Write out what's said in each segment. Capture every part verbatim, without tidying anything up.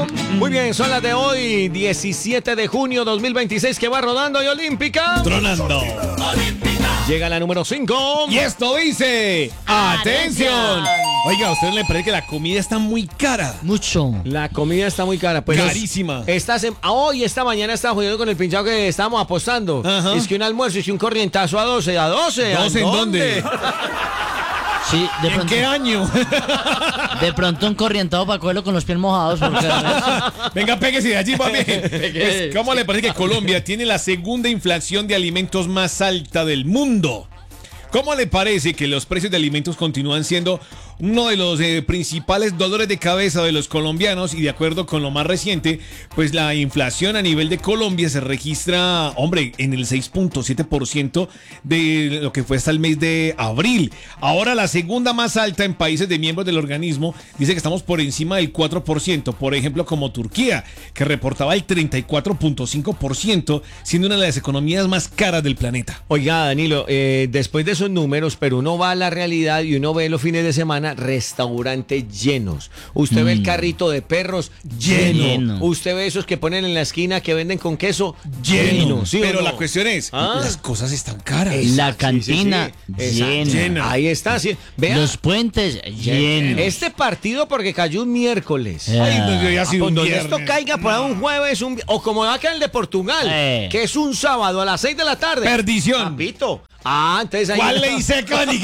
Olímpico. Muy bien, son las de hoy, diecisiete de junio dos mil veintiséis, que va rodando y olímpica. Tronando. Llega la número cinco. Y esto dice: ¡atención! Oiga, ¿a usted le parece que la comida está muy cara? Mucho. La comida está muy cara. Pues Carísima. Esta sem- hoy, esta mañana, estaba jugando con el pinchado que estábamos apostando. Ajá. Es que un almuerzo, es que un corrientazo a doce. ¿A doce? ¿A ¿doce en dónde? Sí, de ¿En pronto, qué año? de pronto un corrientado para cogerlo con los pies mojados. Porque Venga, péguese de allí, papi. Pues, ¿cómo le parece que Colombia tiene la segunda inflación de alimentos más alta del mundo? ¿Cómo le parece que los precios de alimentos continúan siendo uno de los eh, principales dolores de cabeza de los colombianos? Y de acuerdo con lo más reciente, pues la inflación a nivel de Colombia se registra, hombre, en el seis punto siete por ciento de lo que fue hasta el mes de abril. Ahora la segunda más alta en países de miembros del organismo dice que estamos por encima del cuatro por ciento. Por ejemplo, como Turquía, que reportaba el treinta y cuatro punto cinco por ciento, siendo una de las economías más caras del planeta. Oiga, Danilo, eh, después de esos números, pero uno va a la realidad y uno ve los fines de semana restaurantes llenos. Usted mm. ve el carrito de perros lleno. lleno. Usted ve esos que ponen en la esquina que venden con queso lleno. lleno. ¿Sí pero no? La cuestión es, ¿Ah? las cosas están caras. La cantina sí, sí, sí. Llena. llena. Ahí está. Sí. Vea, los puentes llenos. Este partido porque cayó un miércoles. Yeah. Ay, no, yo ya ah, un donde viernes. esto caiga por no. un jueves, un, o como acá el de Portugal, eh. que es un sábado a las seis de la tarde. Perdición. Papito. Ah, entonces ahí... ¿Cuál ley seca ni qué?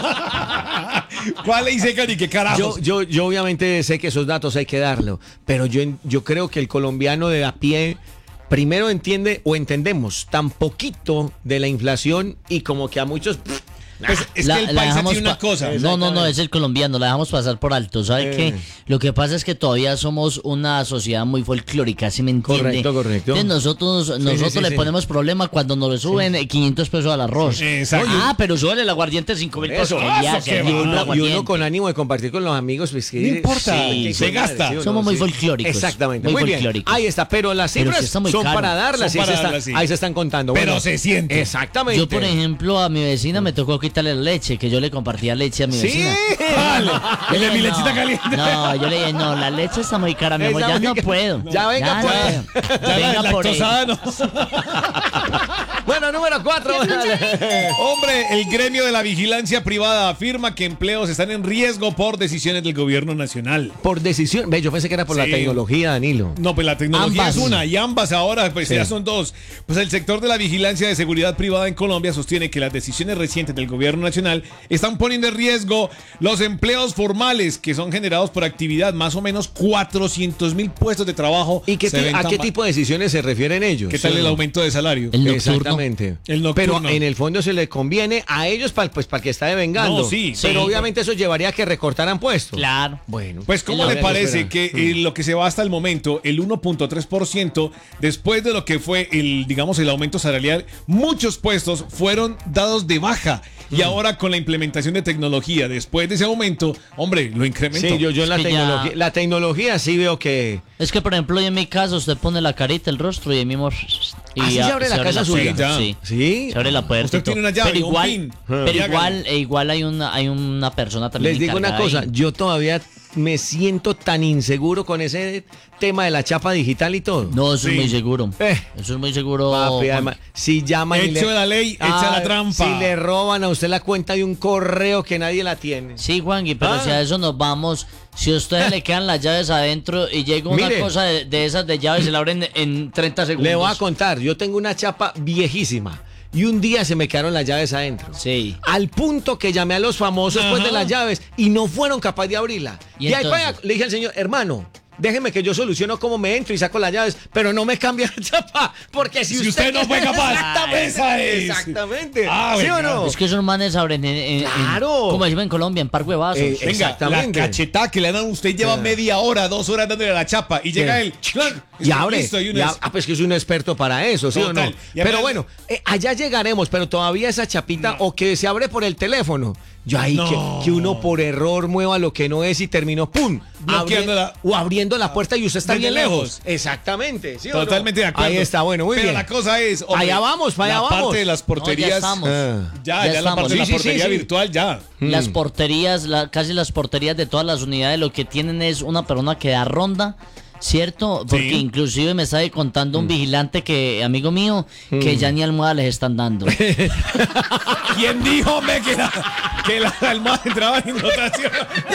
¿Cuál ley seca ni qué carajos? Yo, yo, yo obviamente sé que esos datos hay que darlo, pero yo, yo creo que el colombiano de a pie primero entiende o entendemos tan poquito de la inflación y como que a muchos... Pues es la, que el país tiene una pa- cosa. No, no, no, es el colombiano, la dejamos pasar por alto. ¿Sabe eh. qué? Lo que pasa es que todavía somos una sociedad muy folclórica, ¿sí me entiende? Correcto, correcto. Entonces nosotros, sí, nosotros sí, sí, le sí. ponemos problema cuando nos le suben sí. quinientos pesos al arroz. Exacto. Ah, pero suben el aguardiente cinco mil pesos. Eso, Ya, eso se que dio va. el Y uno, y aguardiente. uno con ánimo de compartir con los amigos, pues que No importa, sí, se gasta. ¿sí o no? Somos muy Sí. folclóricos. Exactamente. Muy Muy bien. folclóricos. Ahí está, pero las Pero cifras sí está muy son caro. para darlas, Son ahí, para se darlas, está- sí. ahí se están contando. Pero Bueno, se siente. Exactamente. Yo, por ejemplo, a mi vecina me tocó quitarle la leche, que yo le compartía leche a mi Sí. vecina. Vale. Yo El de le mi dije, lechita no, caliente. No, yo le dije, no, la leche está muy cara, mi amor, Está ya muy no ca- puedo. Ya venga, pues. no. Ya la Venga por lactosada ahí. no. Bueno, número cuatro. Hombre, el gremio de la vigilancia privada afirma que empleos están en riesgo por decisiones del gobierno nacional. Por decisión. Ve, yo pensé que era por Sí. la tecnología, Danilo. No, pues la tecnología Ambas. es una y ambas ahora pues Sí. ya son dos. Pues el sector de la vigilancia de seguridad privada en Colombia sostiene que las decisiones recientes del gobierno nacional están poniendo en riesgo los empleos formales que son generados por actividad. Más o menos cuatrocientos mil puestos de trabajo. ¿Y qué se ti- ven a tan qué ba- tipo de decisiones se refieren ellos? ¿Qué tal ¿Sí o el no? aumento de salario? El nocturno. Exactamente. El nocturno. Pero en el fondo se le conviene a ellos para pues, pa que está devengando. No, sí, Pero sí. obviamente eso llevaría a que recortaran puestos. Claro. Bueno. Pues, ¿cómo Es le la parece espera. que eh, lo que se va hasta el momento, el uno punto tres por ciento, después de lo que fue el, digamos, el aumento salarial, muchos puestos fueron dados de baja? Y ahora con la implementación de tecnología, después de ese aumento, hombre, lo incrementó. Sí, yo, yo en la Es que ya- tecnología, la tecnología sí veo que... Es que, por ejemplo, en mi caso, usted pone la carita, el rostro y ahí mismo... Y ¿Ah, sí ya se abre la casa suya? ya. Sí. ¿Sí? Se abre la puerta. Usted y todo. tiene una llave, pero un igual, pin. pero Y hágale. igual, e igual hay una, hay una persona también. Les digo una encargada cosa, ahí. yo todavía me siento tan inseguro con ese tema de la chapa digital y todo. No, eso Sí. es muy seguro. Eh. Eso es muy seguro. Papi, Juan. además, si llaman y Hecho le- la ley, hecha la trampa. Si le roban a usted la cuenta de un correo que nadie la tiene. Sí, Juangui, pero Ah. si a eso nos vamos, si a ustedes le quedan las llaves adentro y llega una Mire. cosa de, de esas de llaves y la abren en treinta segundos. Le voy a contar, yo tengo una chapa viejísima y un día se me quedaron las llaves adentro. Sí. Al punto que llamé a los famosos Ajá. pues de las llaves y no fueron capaces de abrirla. ¿Y Y, ahí entonces? para allá le dije al señor, hermano, déjeme que yo soluciono cómo me entro y saco las llaves, pero no me cambia la chapa, porque si, Si usted no fue capaz. Exactamente. Esa es. Exactamente. Ah, ¿Sí o venga. no? Es que esos manes abren en, en- en- Claro. como decimos en Colombia, en par huevazos. Eh, Venga, Exactamente. la cachetada que le dan a usted lleva Ah. media hora, dos horas dándole la chapa y llega él. ¡clac! Y abre. Listo, y uno Y a- es- ah, pues que es un experto para eso, ¿sí Total. o no? Y Pero además- bueno, eh, allá llegaremos, pero todavía esa chapita o que se abre por el teléfono. Yo ahí No. que, que uno por error mueva lo que no es y terminó, ¡pum! Bloqueándola. abri- o abriendo la puerta y usted está Desde bien lejos. lejos. Exactamente, ¿sí o no? Totalmente de acuerdo. Ahí está, bueno, muy Pero bien. la cosa es, hombre, Allá vamos, para allá la vamos. parte de las No, porterías. ya estamos. Ah. Ya, Ya ya, la estamos. parte de la Sí, sí, portería sí, sí. virtual, ya. Las Mm. porterías, la- casi las porterías de todas las unidades, lo que tienen es una persona que da ronda ¿Cierto? Porque Sí. inclusive me estaba contando un vigilante que, amigo mío, que ya ni almohada les están dando. ¿Quién dijo, hombre, que la, que la almohada entraba en rotación?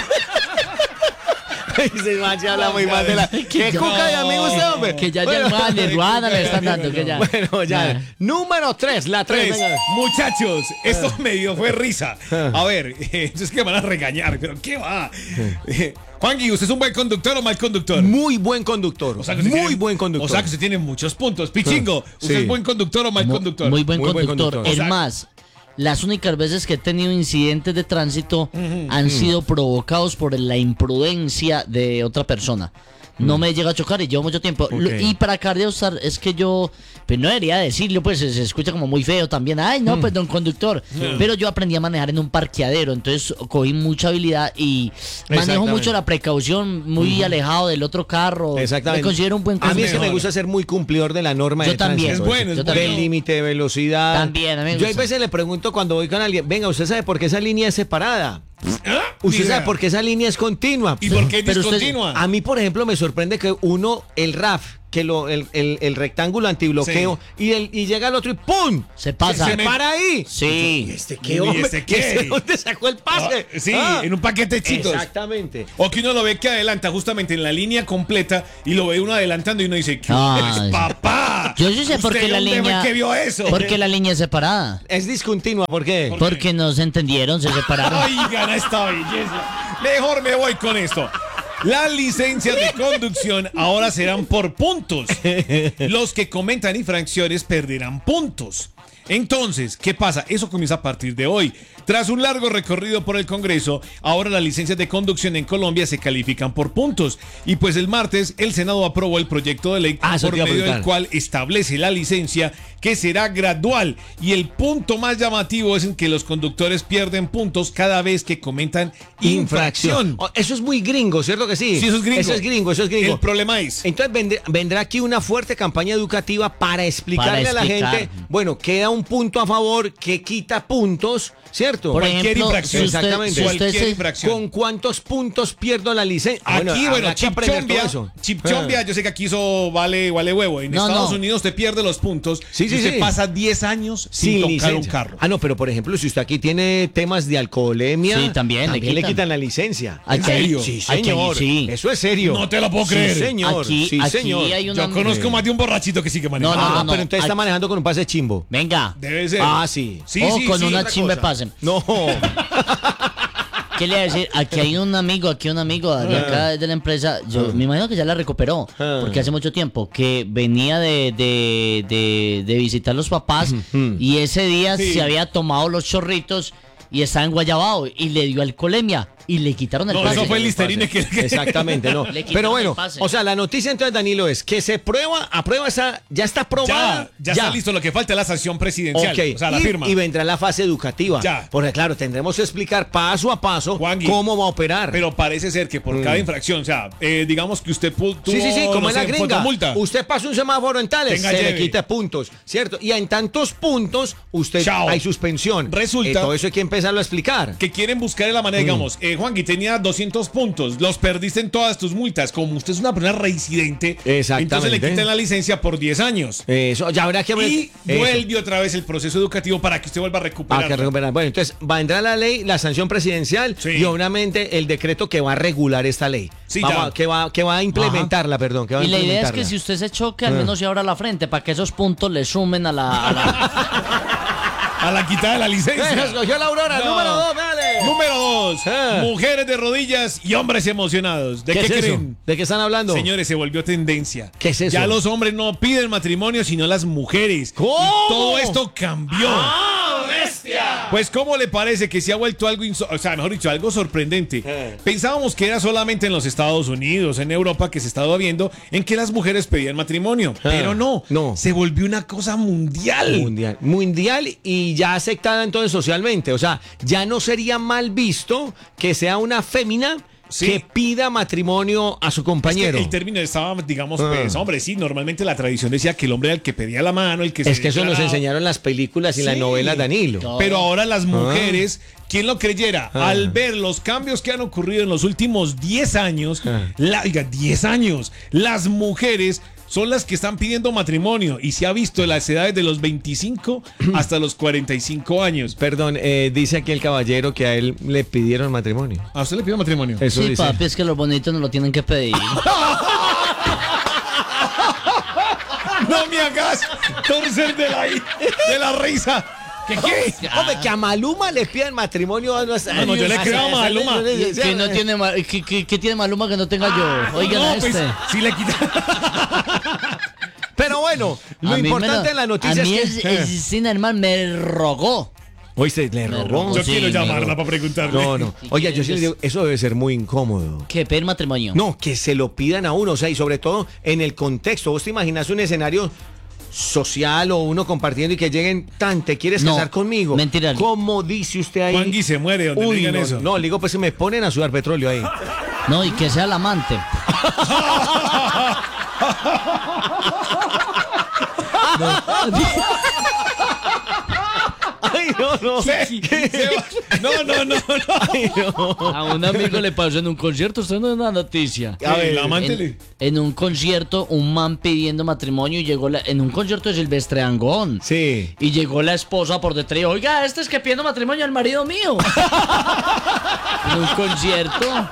Se mancha, habla muy mal de la. ¿Qué ya- cuca de amigo usted, hombre? Que ya ni Bueno, almohada ni ruana les están dando. Que ya. Bueno, ya. Nah. Número tres, la tres. Tres. Muchachos, esto me dio fue risa. A ver, eh, es que me van a regañar, pero ¿qué va? Eh, Juanqui, ¿usted es un buen conductor o mal conductor? Muy buen conductor. O sea que usted muy tiene- buen conductor. O sea que usted tiene muchos puntos. Pichingo, ¿usted Sí. es buen conductor o mal Mu- conductor? Muy buen Muy buen conductor. conductor. Es O sea- más, las únicas veces que he tenido incidentes de tránsito han sido provocados por la imprudencia de otra persona. No me llega a chocar y llevo mucho tiempo. Lo- Ok. Y para cardiostar es que yo, pues no debería decirlo, pues se, se escucha como muy feo también. Ay, no, pues don conductor. Pero yo aprendí a manejar en un parqueadero, entonces cogí mucha habilidad y manejo Exactamente. mucho la precaución, muy alejado del otro carro. Exactamente. Me considero un buen A mí es que conductor. me gusta ser muy cumplidor de la norma Yo de también. tránsito. Es bueno, es Yo bueno. Del también. límite de velocidad. También, a mí me Yo a gusta. veces le pregunto cuando voy con alguien, venga, ¿usted sabe por qué esa línea es separada? ¿Ah? ¿Usted Ni idea. sabe por qué esa línea es continua? ¿Y por qué es Pero usted- discontinua? A mí, por ejemplo, me sorprende que uno, el R A F, que lo, el, el- el rectángulo antibloqueo, y, el, y llega el otro y ¡pum! Se pasa. Se, para ahí. Sí. ¿Y este ¿Y qué, hombre? este qué? ¿Ese ¿Dónde sacó el pase? Ah, sí, Ah. en un paquete de chitos. Exactamente. O que uno lo ve que adelanta justamente en la línea completa y lo ve uno adelantando y uno dice, ¿qué Ah, eres, sí. papá? Yo sí sé por ¿Usted qué la dónde fue línea. que vio eso? Porque la línea es separada. Es discontinua, ¿por qué? Porque no se entendieron, se separaron. Oigan, esta belleza. Mejor me voy con esto. Las licencias de conducción ahora serán por puntos. Los que cometan infracciones perderán puntos. Entonces, ¿qué pasa? Eso comienza a partir de hoy. Tras un largo recorrido por el Congreso, ahora las licencias de conducción en Colombia se califican por puntos. Y pues el martes el Senado aprobó el proyecto de ley Ah, eso por te iba a medio del preguntar. cual establece la licencia que será gradual. Y el punto más llamativo es en que los conductores pierden puntos cada vez que cometan infracción. Oh, eso es muy gringo, ¿cierto que sí? Sí, eso es gringo. Eso es gringo, eso es gringo. El problema es... Entonces vendrá, vendrá aquí una fuerte campaña educativa para explicarle Para a la explicar. gente, bueno, queda un punto a favor que quita puntos, ¿cierto? Por cualquier ejemplo, infracción. si usted, Exactamente. si usted Cualquier se- infracción. ¿Con cuántos puntos pierdo la licencia? Aquí, bueno, habrá que aprender Chipchombia, todo eso. Chipchombia, Ah. yo sé que aquí eso vale, vale huevo. En No, Estados no. Unidos te pierde los puntos Sí, y sí, usted sí. pasa diez años sin, Sin tocar licencia. un carro. Ah, no, pero por ejemplo, si usted aquí tiene temas de alcoholemia, Sí, también le le quitan. quitan la licencia. Aquí ¿En hay- serio? Sí, aquí hay- señor. sí. Eso es serio. No te lo puedo Sí, creer. señor. Aquí, sí, aquí señor. hay una. Yo conozco más de un borrachito que sí que maneja. No, no, Ah, no, no. pero entonces está Aquí- manejando con un pase chimbo. Venga. Debe ser. Ah, sí. Sí, o sí, con sí, una otra chimbe cosa. pasen. No. ¿Qué le voy a decir? Aquí hay un amigo, aquí un amigo de acá de la empresa. Yo me imagino que ya la recuperó. Ah. Porque hace mucho tiempo que venía de, de, de, de visitar los papás y ese día Sí. se había tomado los chorritos y estaba en Guayabao y le dio alcoholemia y le quitaron el No, pase. eso fue el Listerine que... que- Exactamente, no. Le quitaron Pero el bueno, pase. o sea, la noticia entonces, Danilo, es que se prueba, aprueba esa, ya está aprobada. Ya, ya, está listo. Lo que falta es la sanción presidencial. Ok, O sea, la y, firma. y vendrá la fase educativa. Ya. Porque claro, tendremos que explicar paso a paso Juangui, cómo va a operar. Pero parece ser que por cada infracción, o sea, eh, digamos que usted pu- tuvo, sí, sí, sí, como no es la sé, gringa. fotomulta. Usted pasa un semáforo en tales, Tenga se lleve. le quita puntos, ¿cierto? Y en tantos puntos, usted Chao. hay suspensión. Resulta- Eh, todo eso hay que empezarlo a explicar. Que quieren buscar la manera, digamos, eh, Juanqui tenía doscientos puntos, los perdiste en todas tus multas. Como usted es una persona reincidente, Exactamente. entonces le quitan la licencia por diez años. Eso, ya habrá que ver. Y eso. vuelve otra vez el proceso educativo para que usted vuelva a recuperar. Ah, que recuperar. Bueno, entonces vendrá la ley, la sanción presidencial Sí. y obviamente el decreto que va a regular esta ley. Sí, Vamos ya. a- que, va, que va a implementarla, perdón. Que va a Y la idea es que implementarla. si usted se choque, al menos se abra la frente para que esos puntos le sumen a la. a la- A la quitada de la Eh, licencia. escogió la Aurora, No. número dos, dale. Número dos, Ah. mujeres de rodillas y hombres emocionados. ¿De qué, es eso? creen? ¿De qué están hablando? Señores, se volvió tendencia. ¿Qué es eso? Ya los hombres no piden matrimonio, sino las mujeres. ¿Cómo? Y todo esto cambió. ¡Ah, bestia! Pues, ¿cómo le parece que se ha vuelto algo, inso- o sea, mejor dicho, algo sorprendente? Eh. Pensábamos que era solamente en los Estados Unidos, en Europa, que se estaba viendo en que las mujeres pedían matrimonio. Pero no, no. se volvió una cosa mundial. Mundial. Mundial y ya aceptada entonces socialmente. O sea, ya no sería mal visto que sea una fémina Sí. que pida matrimonio a su compañero. Es que el término estaba, digamos, Ah. pues, hombre, sí, normalmente la tradición decía que el hombre era el que pedía la mano, el que se Es que eso nos declaraba. enseñaron las películas y las Sí. novelas, Danilo. No. Pero ahora las mujeres, ¿quién lo creyera? Ah. Al ver los cambios que han ocurrido en los últimos diez años, Ah. la, oiga, diez años, las mujeres son las que están pidiendo matrimonio y se ha visto en las edades de los veinticinco hasta los cuarenta y cinco años. Perdón, eh, dice aquí el caballero que a él le pidieron matrimonio. ¿A usted le pidió matrimonio? Eso Sí, dice. papi, es que los bonitos nos lo tienen que pedir. No me hagas torcer de la, de la risa. ¿Qué qué? Hombre, que a Maluma le pidan matrimonio a nuestra. No, no, yo le creo a Maluma. Que no tiene ma- que, que- que tiene Maluma que no tenga yo. Oigan No, a este. pues, sí le quita. Pero bueno, lo A mí me importante lo- en la noticia a mí es es, que. es- Cinnamon me rogó. Oíste, le robó. robó. Yo Sí, quiero me llamarla lo- para preguntarle. No, no. Si Oiga, yo quieren, sí le digo, eso debe ser muy incómodo. Que pedir matrimonio. No, que se lo pidan a uno, o sea, y sobre todo en el contexto. ¿Vos te imaginas un escenario social o uno compartiendo y que lleguen tan, ¿te quieres No, casar conmigo? mentira. ¿Cómo dice usted ahí? Juan Gui se muere donde le Uy, digan no, eso. no, le digo, pues se me ponen a sudar petróleo ahí. No, y que sea el amante. Ay, no, no. Se- se va- No, no, no, no. Ay, no. A un amigo le pasó en un concierto, usted no es una noticia. A ver, el amante le- En, en un concierto, un man pidiendo matrimonio y llegó la- en un concierto de Silvestre Angón. Sí. Y llegó la esposa por detrás y dijo, oiga, este es que pidiendo matrimonio al marido mío. En un concierto.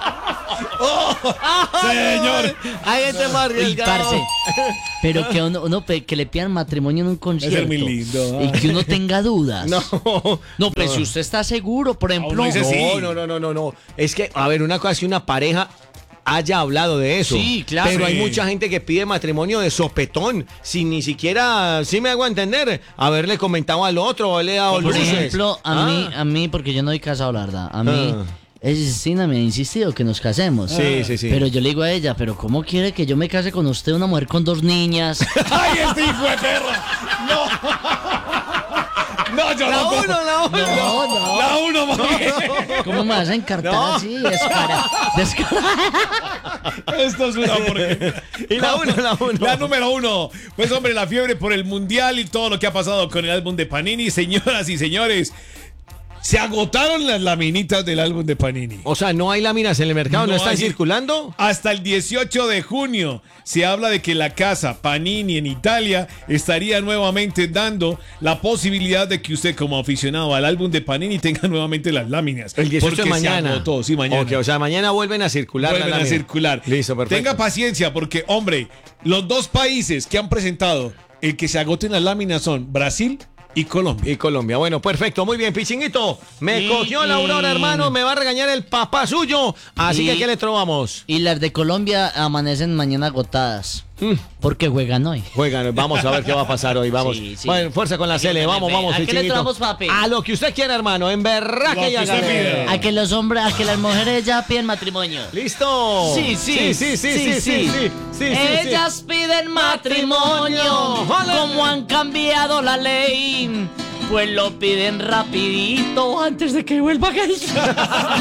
Señor. Hay gente más Y arriesgada. parce, pero que uno, uno pe- que le pidan matrimonio en un concierto. muy lindo, ah. Y que uno tenga dudas. No. No, pues si usted está seguro, por ejemplo. uno dice sí. No, no, no, no, no, no. Es que, a ver, una cosa es que una pareja haya hablado de eso. Sí, claro. Pero hay Sí. mucha gente que pide matrimonio de sopetón, sin ni siquiera, sí me hago entender, haberle comentado al otro, haberle dado Por luces. ejemplo, a Ah. mí, a mí, porque yo no he casado, la verdad. A mí, Ah. es Sina me ha insistido que nos casemos. Sí, sí, sí. Pero yo le digo a ella, pero ¿cómo quiere que yo me case con usted, una mujer con dos niñas? ¡Ay, este hijo de perra! ¡No! No, yo La no. uno, la uno. No, no. La uno, mami. ¿Cómo me vas a encartar No. así? Descara, descara. Esto es una porquería. Y la uno, la uno. La número uno. Pues hombre, la fiebre por el mundial y todo lo que ha pasado con el álbum de Panini. Señoras y señores, se agotaron las laminitas del álbum de Panini. O sea, no hay láminas en el mercado, no, No están hay. circulando. Hasta el dieciocho de junio se habla de que la casa Panini en Italia estaría nuevamente dando la posibilidad de que usted como aficionado al álbum de Panini tenga nuevamente las láminas. El dieciocho Porque de mañana. Se agotó, sí, mañana. Ok, o sea, mañana vuelven a circular. Vuelven la a lámina. circular. Listo, perfecto. Tenga paciencia porque, hombre, los dos países que han presentado el que se agoten las láminas son Brasil y Colombia. Y Colombia. Bueno, perfecto. Muy bien, Pichinguito. Me Y- cogió la Aurora, y- hermano. Me va a regañar el papá suyo. Así Y- que, ¿qué le trovamos? Y las de Colombia amanecen mañana agotadas. Mm. Porque juegan hoy. Juegan, vamos a ver qué va a pasar hoy. Vamos. Sí, sí. Bueno, fuerza con la Hay que Cele. ponerle Vamos, fe. vamos, ¿A qué le Pichinguito. tramos, papi? A lo que usted quiera, hermano. En berraque Lo y que usted hágale. pida. A que los hombres, a que las mujeres ya piden matrimonio. ¿Listo? Sí, sí, Sí, sí, sí, sí, sí, sí, sí, sí, Ellas piden matrimonio, ¡Ole! como han cambiado la ley, pues lo piden rapidito antes de que vuelva gay.